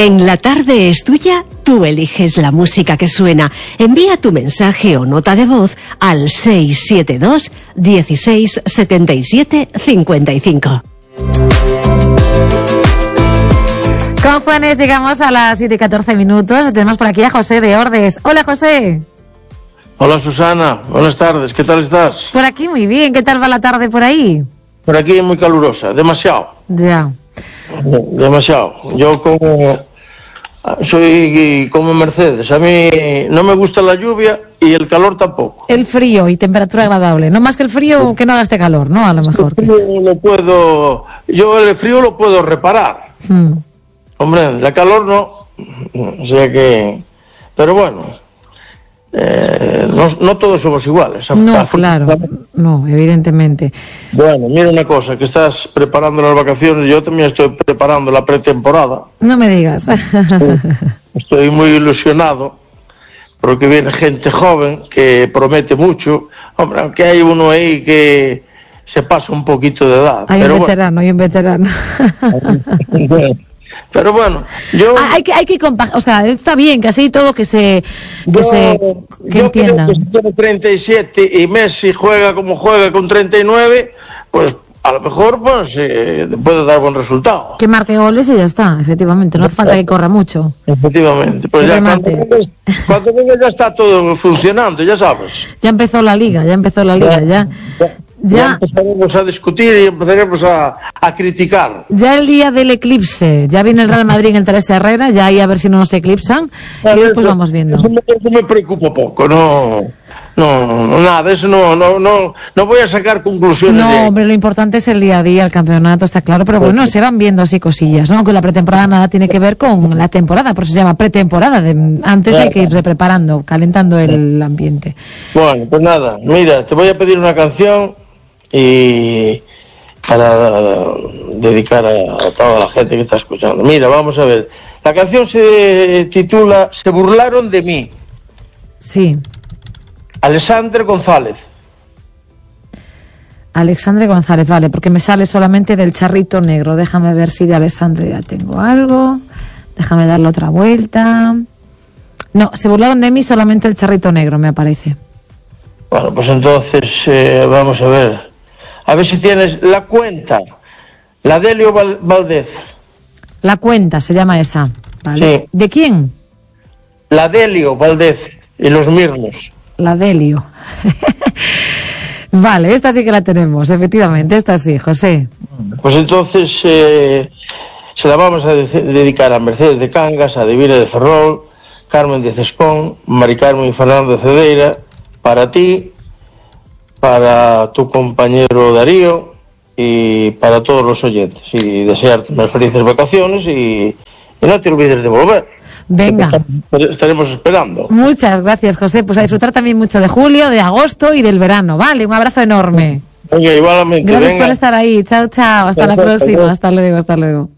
En La Tarde es Tuya, tú eliges la música que suena. Envía tu mensaje o nota de voz al 672 16 77 55. Con Juanes llegamos a las 7:14. Tenemos por aquí a José de Ordes. Hola, José. Hola, Susana. Buenas tardes. ¿Qué tal estás? Por aquí muy bien. ¿Qué tal va la tarde por ahí? Por aquí muy calurosa. Demasiado. Ya. Demasiado. Yo soy como Mercedes. A mí no me gusta la lluvia y el calor tampoco. El frío y temperatura agradable. No más que el frío, que no haga este calor, ¿no? A lo mejor. Yo el frío lo puedo reparar. Hombre, el calor no. O sea que... Pero bueno, no todos somos iguales. No, claro. No, evidentemente. Bueno, mira una cosa, que estás preparando las vacaciones, yo también estoy preparando la pretemporada. No me digas. Estoy muy ilusionado, porque viene gente joven que promete mucho. Hombre, aunque hay uno ahí que se pasa un poquito de edad. Hay un veterano, hay un veterano. Pero bueno, yo... hay que o sea, está bien, que así todo que entiendan. Creo que si tiene 37 y Messi juega como juega con 39, pues a lo mejor pues puede dar buen resultado. Que marque goles y ya está, efectivamente, no hace falta que corra mucho. Efectivamente, pues ya cuando venga ya está todo funcionando, ya sabes. Ya empezó la liga, Ya empezaremos a discutir y empezaremos a criticar. Ya el día del eclipse, ya viene el Real Madrid en el Teresa Herrera, ya ahí a ver si no nos eclipsan, y después vamos viendo. Eso me preocupa poco, nada, eso no voy a sacar conclusiones. No, hombre, lo importante es el día a día, el campeonato, está claro, pero bueno, se van viendo así cosillas, ¿no? Aunque la pretemporada nada tiene que ver con la temporada, por eso se llama pretemporada, antes hay que ir preparando, calentando el ambiente. Bueno, pues nada, mira, te voy a pedir una canción y para dedicar a toda la gente que está escuchando. Mira, vamos a ver. La canción se titula Se burlaron de mí. Sí. Alexandre González. Alexandre González, vale, porque me sale solamente del Charrito Negro. Déjame ver si de Alexandre ya tengo algo. Déjame darle otra vuelta. No, Se burlaron de mí, solamente el Charrito Negro me aparece. Bueno, pues entonces vamos a ver. A ver si tienes La Cuenta, la de Elio Valdez. La Cuenta se llama esa, ¿vale? Sí. ¿De quién? La de Elio Valdez y los Mirnos. La de Elio. Vale, esta sí que la tenemos, efectivamente, esta sí, José. Pues entonces se la vamos a dedicar a Mercedes de Cangas, a Divina de Ferrol, Carmen de Cespón, Mari Carmen y Fernando de Cedeira, para ti, para tu compañero Darío y para todos los oyentes, y desearte unas felices vacaciones y no te olvides de volver. Venga. Estaremos esperando. Muchas gracias, José. Pues a disfrutar también mucho de julio, de agosto y del verano. Vale, un abrazo enorme. Venga, igualmente. Gracias por estar ahí. Chao, chao. Hasta la próxima. Hasta luego.